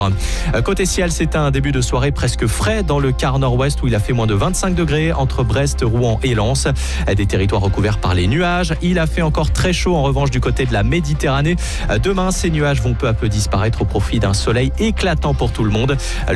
Côté ciel, c'est un début de soirée presque frais dans le quart nord-ouest où il a fait moins de 25 degrés entre Brest, Rouen et Lens. Des territoires recouverts par les nuages. Il a fait encore très chaud en revanche du côté de la Méditerranée. Demain, ces nuages vont peu à peu disparaître au profit d'un soleil éclatant pour tout le monde.